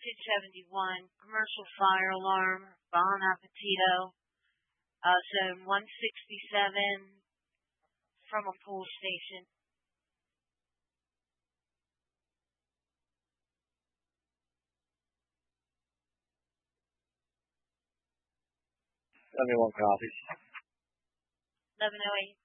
1971, commercial fire alarm, Bon Appetito, zone 167 from a pool station. 71 copies. 1108.